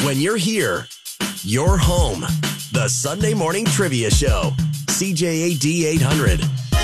When you're here, you're home. The Sunday Morning Trivia Show. CJAD 800.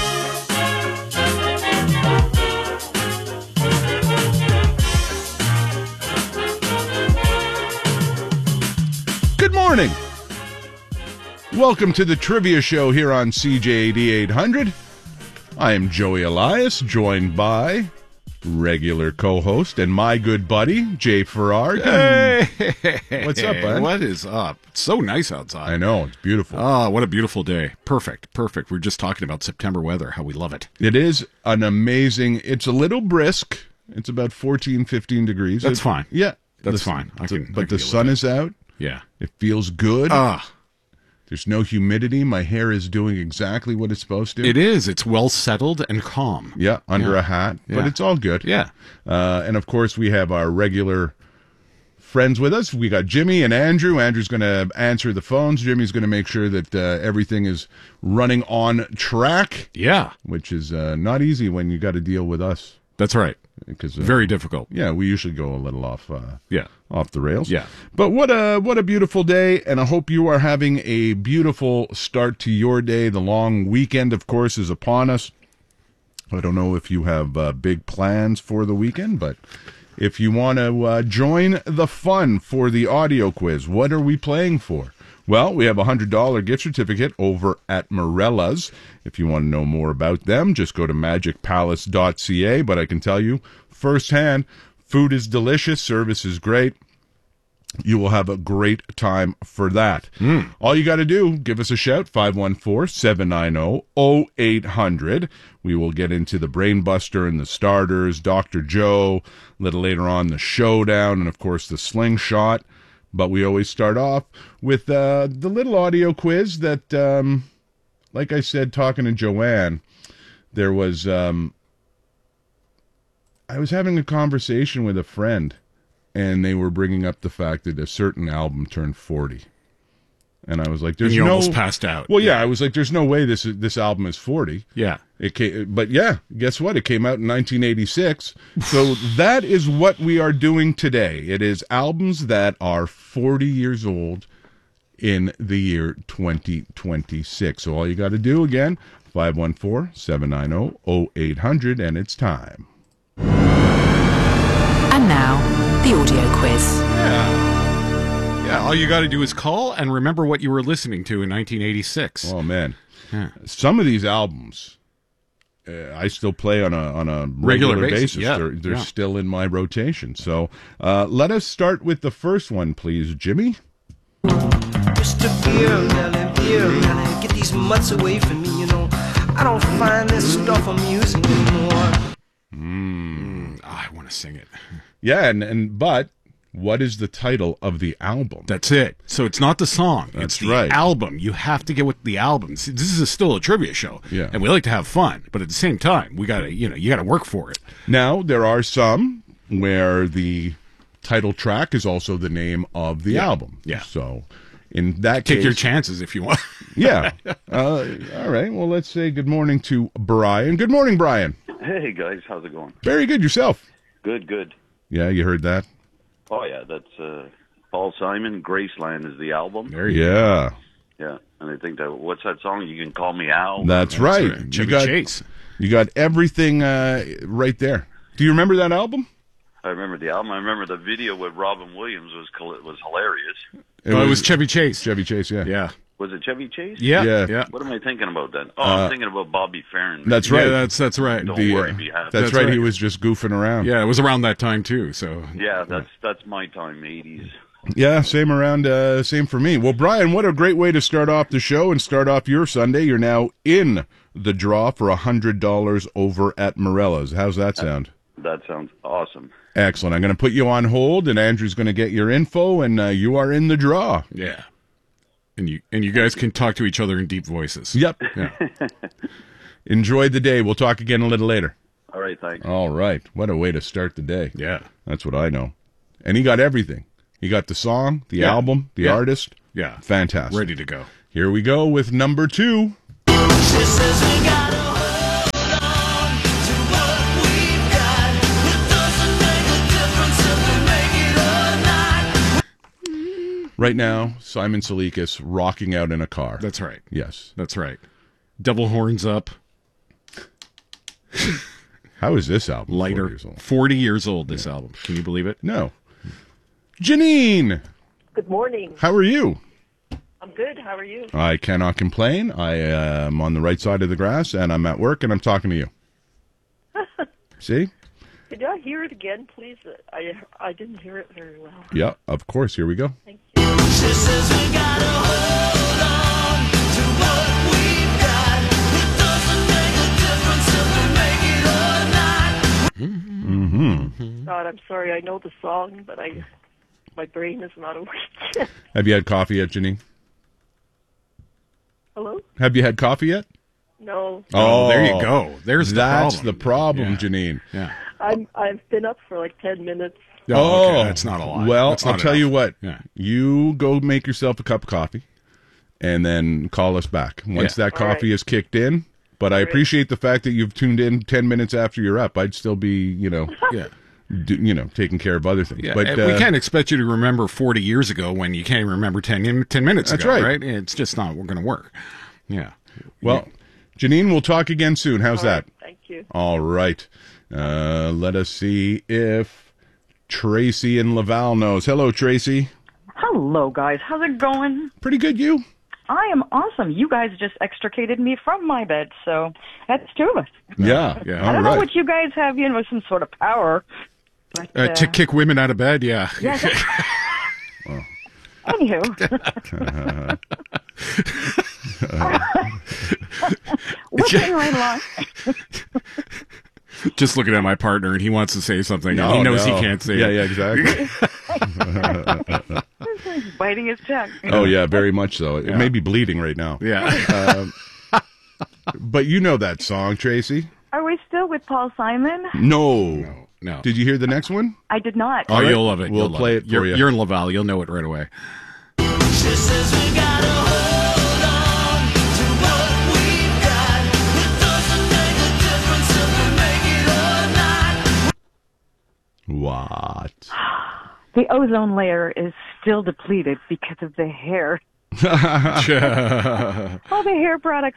Good morning. Welcome to the Trivia Show here on CJAD 800. I am Joey Elias, joined by regular co-host and my good buddy, Jay Farrar. Hey! What's up, bud? What is up? It's so nice outside. I know, it's beautiful. Oh, what a beautiful day. Perfect. We were just talking about September weather, how we love it. It is an amazing, it's a little brisk. It's about 14, 15 degrees. That's fine. Yeah. That's fine. But the sun is out. Yeah. It feels good. Ah. There's no humidity. My hair is doing exactly what it's supposed to. It is. It's well settled and calm. Yeah, under a hat. But Yeah. it's all good. Yeah. And, of course, we have our regular friends with us. We got Jimmy and Andrew. Andrew's going to answer the phones. Jimmy's going to make sure that everything is running on track. Yeah. Which is not easy when you got to deal with us. That's right. Because Very difficult. Yeah, we usually go a little off the rails. Yeah. But what a beautiful day, and I hope you are having a beautiful start to your day. The long weekend, of course, is upon us. I don't know if you have big plans for the weekend, but if you want to join the fun for the audio quiz, what are we playing for? Well, we have a $100 gift certificate over at Morella's. If you want to know more about them, just go to magicpalace.ca. But I can tell you firsthand, food is delicious, service is great. You will have a great time for that. All you got to do, give us a shout, 514-790-0800. We will get into the Brain Buster and the starters, Dr. Joe, a little later on the showdown, and of course the slingshot. But we always start off with the little audio quiz that, like I said, talking to Joanne, there was, I was having a conversation with a friend, and they were bringing up the fact that a certain album turned 40. And I was like, "There's you no." almost passed out. Well, yeah, I was like, "There's no way this album is 40." Yeah. But yeah, guess what? It came out in 1986. So that is what we are doing today. It is albums that are 40 years old in the year 2026. So all you got to do again, 514-790-0800, and it's time. And now, the audio quiz. Yeah, all you got to do is call and remember what you were listening to in 1986. Oh, man. Yeah. Some of these albums I still play on a regular basis. Yeah. They're still in my rotation. So let us start with the first one, please, Jimmy. Mr. Beer Belly, get these mutts away from me, you know. I don't find this stuff amusing anymore. I want to sing it. Yeah, but what is the title of the album? That's it. So it's not the song. That's it's the right. album. You have to get with the album. See, this is still a trivia show. Yeah. And we like to have fun, but at the same time, we gotta, you gotta work for it. Now, there are some where the title track is also the name of the album. Yeah. So in that case, Take your chances if you want. Yeah. All right. Well, let's say good morning to Brian. Good morning, Brian. Hey, guys. How's it going? Very good. Yourself? Good. Yeah, you heard that? Oh, yeah. That's Paul Simon. Graceland is the album. There you go. Yeah. Yeah. And I think that, what's that song? You Can Call Me Al? That's right. Chevy Chase. You got everything right there. Do you remember that album? I remember the album. I remember the video with Robin Williams was hilarious. It was Chevy Chase. Chevy Chase, yeah. Yeah. Was it Chevy Chase? Yeah. What am I thinking about then? Oh, I'm thinking about Bobby Farron. That's right. Yeah, that's right. Don't The, worry, be happy. That's right. right. He was just goofing around. Yeah, it was around that time too. So Yeah, that's my time, 80s. Yeah, same for me. Well, Brian, what a great way to start off the show and start off your Sunday. You're now in the draw for $100 over at Morella's. How's that sound? That sounds awesome. Excellent. I'm going to put you on hold, and Andrew's going to get your info, and you are in the draw. yeah. And you guys can talk to each other in deep voices. Yep. Yeah. Enjoy the day. We'll talk again a little later. All right, thanks. All right. What a way to start the day. Yeah. That's what I know. And he got everything. He got the song, the album, the artist. Yeah. Fantastic. Ready to go. Here we go with number 2. She says we gotta hold on to what we've got. It doesn't make a difference if we make it or not. Right now, Simon Salikas rocking out in a car. That's right. Yes. That's right. Devil horns up. How is this album? Lighter. 40 years old? 40 years old, this album. Can you believe it? No. Janine, Good morning. how are you? I'm good. How are you? I cannot complain. I am on the right side of the grass, and I'm at work, and I'm talking to you. See? Could I hear it again, please? I didn't hear it very well. Yeah, of course. Here we go. Thank you. God, I'm sorry. I know the song, but my brain is not awake yet. Have you had coffee yet, Janine? Hello? Have you had coffee yet? No. Oh, there you go. There's That's the the problem, Yeah. Janine. Yeah. I've been up for like 10 minutes. Oh, okay. That's not a lot. Well, That's not I'll tell you enough. what. Yeah. You go make yourself a cup of coffee, and then call us back once Yeah. that coffee right. is kicked in. But I appreciate the fact that you've tuned in 10 minutes after you're up. I'd still be, Yeah. taking care of other things. Yeah, But we can't expect you to remember 40 years ago when you can't remember 10 minutes That's ago, right. right? It's just not going to work. Yeah. Well, Janine, we'll talk again soon. How's All right, that? Thank you. All right. Let us see if Tracy in Laval knows. Hello, Tracy. Hello, guys. How's it going? Pretty good, you? I am awesome. You guys just extricated me from my bed, so that's two of us. Yeah. Yeah. I All don't know right. what you guys have, with some sort of power. But, To kick women out of bed, yeah. yes. Anywho. Moving right along. Just looking at my partner, and he wants to say something, and he knows he can't say it. Yeah, exactly. He's biting his tongue. Oh, yeah, very much so. It may be bleeding right now. Yeah. But you know that song, Tracy? Are we still with Paul Simon? No. No. Did you hear the next one? I did not. Oh, you'll love it. We'll You'll love play it for you're, you. You're in Laval. You'll know it right away. What? The ozone layer is still depleted because of the hair. All the hair products.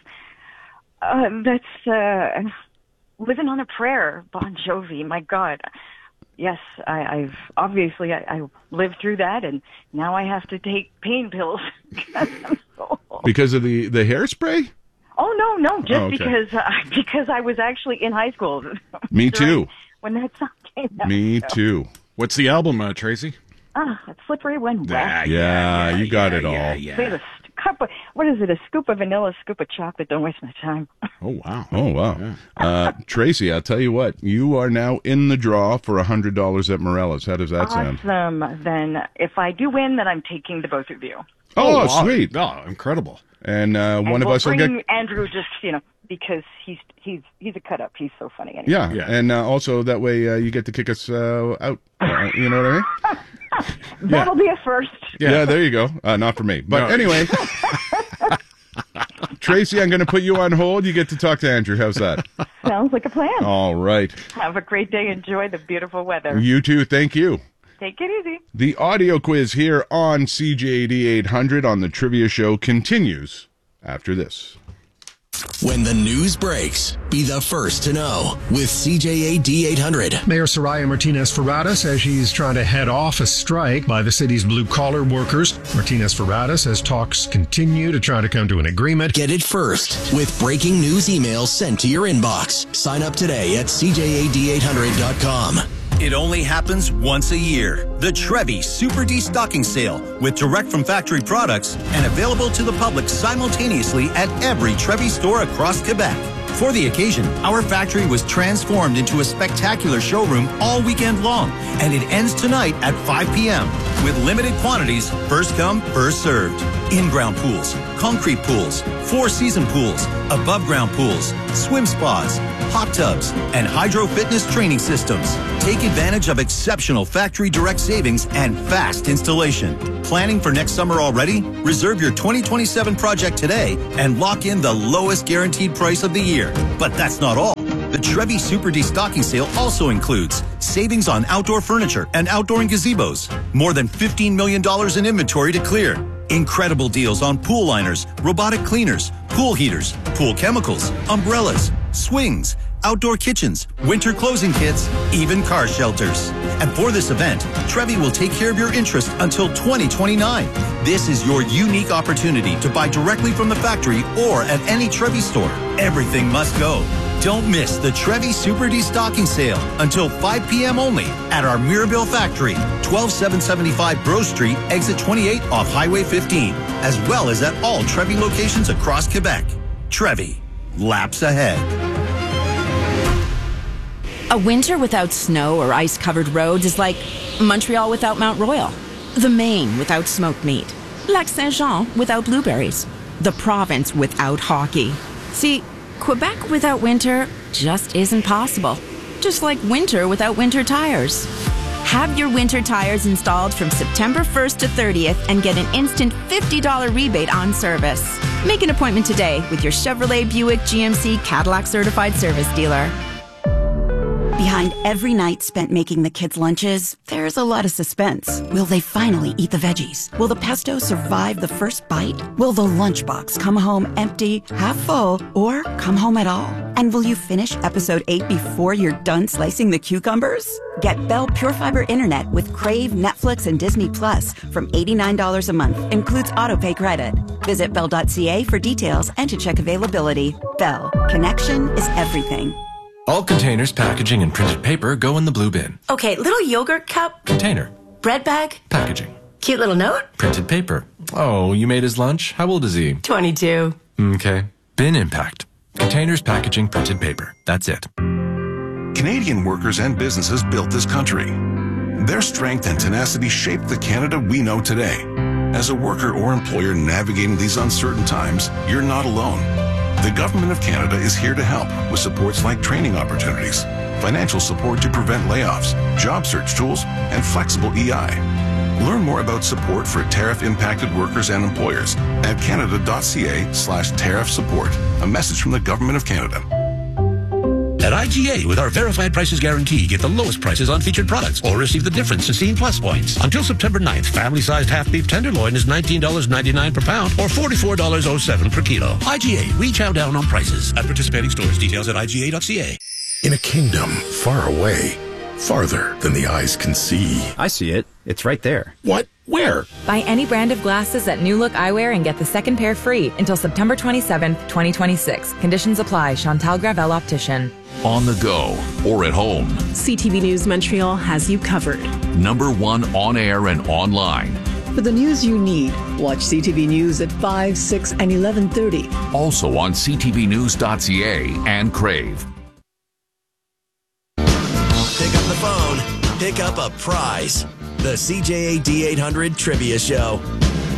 That's Living on a Prayer, Bon Jovi. My God. Yes, I've obviously I lived through that, and now I have to take pain pills. I'm so old. Because of the hairspray? Oh no, just Oh, okay. because I was actually in high school. Me too. When that song came out. Me So, too. What's the album, Tracy? It's Slippery When Wet. Yeah, you got it all. Say the cup of, what is it? A scoop of vanilla, a scoop of chocolate. Don't waste my time. Oh, wow. Oh, wow. Tracy, I'll tell you what. You are now in the draw for $100 at Morello's. How does that sound? Awesome. Then if I do win, then I'm taking the both of you. Oh, wow. sweet. Oh, incredible. And And one of we'll us will bring get... Andrew just, because he's a cut up. He's so funny. Anyway. Yeah, Yeah. and also that way you get to kick us out. You know what I mean? That'll be a first. Yeah, there you go. Not for me. But No. anyway, Tracy, I'm going to put you on hold. You get to talk to Andrew. How's that? Sounds like a plan. All right. Have a great day. Enjoy the beautiful weather. You too. Thank you. Take it easy. The audio quiz here on CJAD 800 on the Trivia Show continues after this. When the news breaks, be the first to know with CJAD 800. Mayor Soraya Martinez-Ferrada says she's trying to head off a strike by the city's blue-collar workers. Martinez-Ferrada says talks continue to try to come to an agreement. Get it first with breaking news emails sent to your inbox. Sign up today at CJAD800.com. It only happens once a year. The Trevi Super Destocking Sale with direct from factory products and available to the public simultaneously at every Trevi store across Quebec. For the occasion, our factory was transformed into a spectacular showroom all weekend long, and it ends tonight at 5 p.m. with limited quantities, first come, first served. In-ground pools, concrete pools, four-season pools, above-ground pools, swim spas, hot tubs, and hydro fitness training systems. Take advantage of exceptional factory direct savings and fast installation. Planning for next summer already? Reserve your 2027 project today and lock in the lowest guaranteed price of the year. But that's not all. The Trevi Super Destocking Sale also includes savings on outdoor furniture and outdoor and gazebos. More than $15 million in inventory to clear. Incredible deals on pool liners, robotic cleaners, pool heaters, pool chemicals, umbrellas, swings, outdoor kitchens, winter closing kits, even car shelters. And for this event, Trevi will take care of your interest until 2029. This is your unique opportunity to buy directly from the factory or at any Trevi store. Everything must go. Don't miss the Trevi Super Destocking Sale until 5 p.m. only at our Mirabel factory, 12775 Bro Street, exit 28 off Highway 15, as well as at all Trevi locations across Quebec. Trevi, laps ahead. A winter without snow or ice-covered roads is like Montreal without Mount Royal, the Maine without smoked meat, Lac Saint-Jean without blueberries, the province without hockey. See, Quebec without winter just isn't possible. Just like winter without winter tires. Have your winter tires installed from September 1st to 30th and get an instant $50 rebate on service. Make an appointment today with your Chevrolet, Buick, GMC, Cadillac certified service dealer. Behind every night spent making the kids' lunches, there's a lot of suspense. Will they finally eat the veggies? Will the pesto survive the first bite? Will the lunchbox come home empty, half full, or come home at all? And will you finish episode 8 before you're done slicing the cucumbers? Get Bell Pure Fiber Internet with Crave, Netflix, and Disney Plus from $89 a month. Includes autopay credit. Visit Bell.ca for details and to check availability. Bell. Connection is everything. All containers, packaging, and printed paper go in the blue bin. Okay, little yogurt cup. Container. Bread bag. Packaging. Cute little note. Printed paper. Oh, you made his lunch? How old is he? 22. Okay. Bin impact. Containers, packaging, printed paper. That's it. Canadian workers and businesses built this country. Their strength and tenacity shaped the Canada we know today. As a worker or employer navigating these uncertain times, you're not alone. The Government of Canada is here to help with supports like training opportunities, financial support to prevent layoffs, job search tools, and flexible EI. Learn more about support for tariff-impacted workers and employers at canada.ca/tariff support. A message from the Government of Canada. At IGA, with our verified prices guarantee, get the lowest prices on featured products or receive the difference to Scene Plus points. Until September 9th, family-sized half-beef tenderloin is $19.99 per pound or $44.07 per kilo. IGA, we chow down on prices. At participating stores, details at IGA.ca. In a kingdom far away, farther than the eyes can see. I see it. It's right there. What? Where? Buy any brand of glasses at New Look Eyewear and get the second pair free until September 27th, 2026. Conditions apply. Chantal Gravel Optician. On the go or at home, CTV News Montreal has you covered. #1 on air and online. For the news you need, watch CTV News at 5, 6, and 11:30. Also on ctvnews.ca and Crave. Pick up the phone. Pick up a prize. The CJAD 800 Trivia Show.